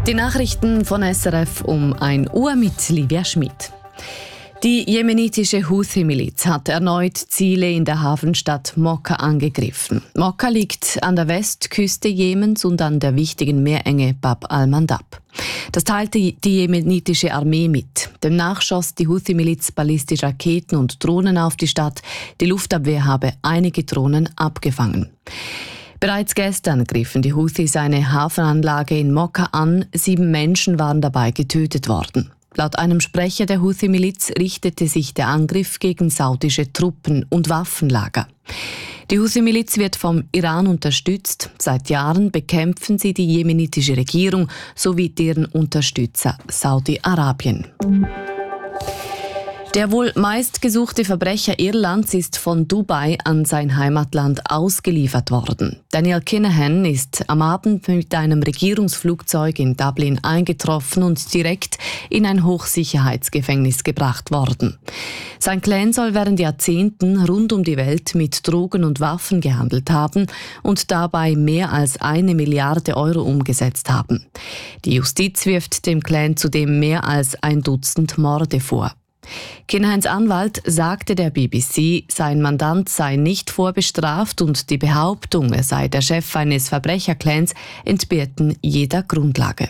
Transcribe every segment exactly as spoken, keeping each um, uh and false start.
Die Nachrichten von S R F um ein Uhr mit Livia Schmid. Die jemenitische Houthi-Miliz hat erneut Ziele in der Hafenstadt Mokka angegriffen. Mokka liegt an der Westküste Jemens und an der wichtigen Meerenge Bab al-Mandab. Das teilte die jemenitische Armee mit. Demnach schoss die Houthi-Miliz ballistische Raketen und Drohnen auf die Stadt. Die Luftabwehr habe einige Drohnen abgefangen. Bereits gestern griffen die Houthis eine Hafenanlage in Mokka an. Sieben Menschen waren dabei getötet worden. Laut einem Sprecher der Houthi-Miliz richtete sich der Angriff gegen saudische Truppen und Waffenlager. Die Houthi-Miliz wird vom Iran unterstützt. Seit Jahren bekämpfen sie die jemenitische Regierung sowie deren Unterstützer Saudi-Arabien. Der wohl meistgesuchte Verbrecher Irlands ist von Dubai an sein Heimatland ausgeliefert worden. Daniel Kinahan ist am Abend mit einem Regierungsflugzeug in Dublin eingetroffen und direkt in ein Hochsicherheitsgefängnis gebracht worden. Sein Clan soll während Jahrzehnten rund um die Welt mit Drogen und Waffen gehandelt haben und dabei mehr als eine Milliarde Euro umgesetzt haben. Die Justiz wirft dem Clan zudem mehr als ein Dutzend Morde vor. Kinahans Anwalt sagte der B B C, sein Mandant sei nicht vorbestraft und die Behauptung, er sei der Chef eines Verbrecherclans, entbehrten jeder Grundlage.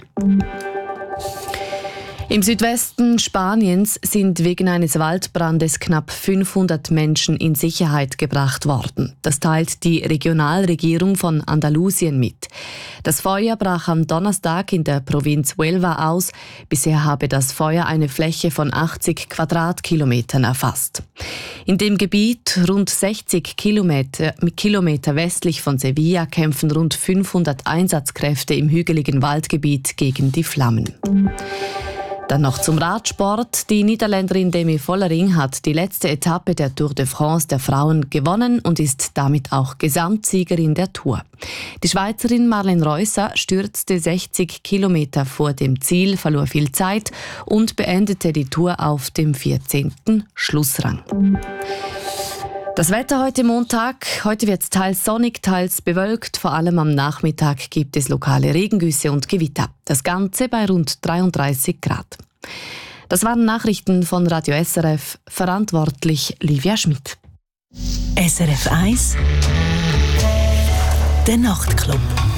Im Südwesten Spaniens sind wegen eines Waldbrandes knapp fünfhundert Menschen in Sicherheit gebracht worden. Das teilt die Regionalregierung von Andalusien mit. Das Feuer brach am Donnerstag in der Provinz Huelva aus. Bisher habe das Feuer eine Fläche von achtzig Quadratkilometern erfasst. In dem Gebiet, rund sechzig Kilometer, Kilometer westlich von Sevilla, kämpfen rund fünfhundert Einsatzkräfte im hügeligen Waldgebiet gegen die Flammen. Dann noch zum Radsport. Die Niederländerin Demi Vollering hat die letzte Etappe der Tour de France der Frauen gewonnen und ist damit auch Gesamtsiegerin der Tour. Die Schweizerin Marlen Reusser stürzte sechzig Kilometer vor dem Ziel, verlor viel Zeit und beendete die Tour auf dem vierzehnten Schlussrang. Das Wetter heute Montag. Heute wird es teils sonnig, teils bewölkt. Vor allem am Nachmittag gibt es lokale Regengüsse und Gewitter. Das Ganze bei rund dreiunddreißig Grad. Das waren Nachrichten von Radio S R F. Verantwortlich Livia Schmid. S R F eins Der Nachtclub.